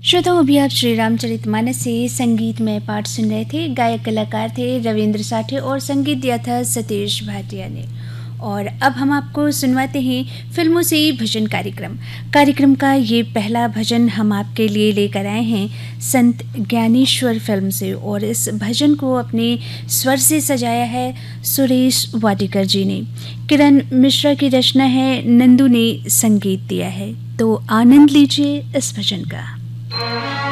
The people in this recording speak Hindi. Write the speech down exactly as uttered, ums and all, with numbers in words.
श्रोताओं, अभी आप श्री रामचरितमानस से संगीतमय पाठ सुन रहे थे। गायक कलाकार थे रविंद्र साठे और संगीत दिया था सतीश भाटिया ने। और अब हम आपको सुनवाते हैं फिल्मों से भजन कार्यक्रम। कार्यक्रम का ये पहला भजन हम आपके लिए लेकर आए हैं संत ज्ञानेश्वर फिल्म से, और इस भजन को अपने स्वर से सजाया है सुरेश वाडेकर जी ने। किरण मिश्रा की रचना है, नंदू ने संगीत दिया है। तो आनंद लीजिए इस भजन का।